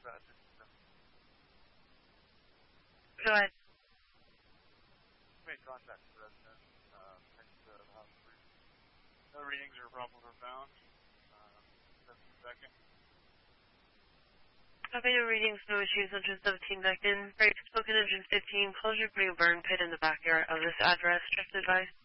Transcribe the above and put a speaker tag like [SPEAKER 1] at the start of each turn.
[SPEAKER 1] Go ahead.
[SPEAKER 2] Made contact with the resident. No readings or problems were found. Just a second.
[SPEAKER 1] Copy your readings, no issues, engine 17 back in. Break spoken, engine 15, close your burn pit in the backyard of this address. Just advice.